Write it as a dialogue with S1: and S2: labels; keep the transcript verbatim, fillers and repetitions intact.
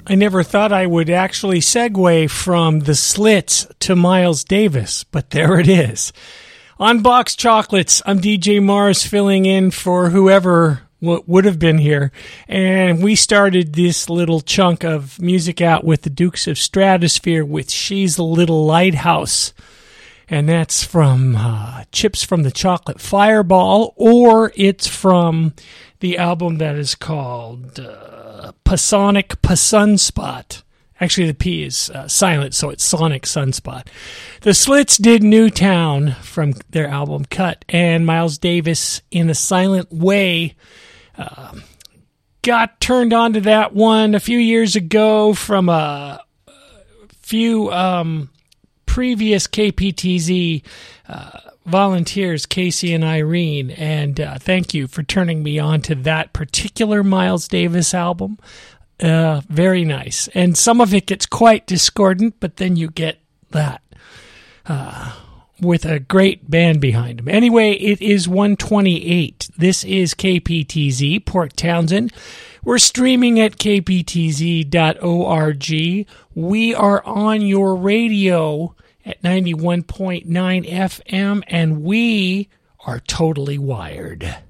S1: I never thought I would actually segue from the Slits to Miles Davis, but there it is. On Box Chocolates, I'm D J Mars filling in for whoever w- would have been here. And we started this little chunk of music out with the Dukes of Stratosphere with She's a Little Lighthouse. And that's from uh, Chips from the Chocolate Fireball, or it's from the album that is called... Uh, Pasonic Sunspot. Actually, the P is uh, silent, so it's Sonic Sunspot. The Slits did Newtown from their album Cut, and Miles Davis, in a silent way, uh, got turned on to that one a few years ago from a few um, previous K P T Z uh, volunteers, Casey and Irene, and uh, thank you for turning me on to that particular Miles Davis album. Uh, very nice. And some of it gets quite discordant, but then you get that uh, with a great band behind them. Anyway, it is one twenty-eight. This is K P T Z, Port Townsend. We're streaming at k p t z dot org. We are on your radio at ninety-one point nine F M, and we are totally wired.